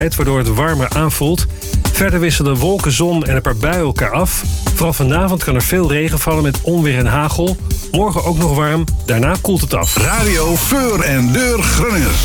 waardoor het warmer aanvoelt. Verder wisselen wolken, zon en een paar buien elkaar af. Vooral vanavond kan er veel regen vallen met onweer en hagel. Morgen ook nog warm, daarna koelt het af. Radio Voor en Deur Groningen.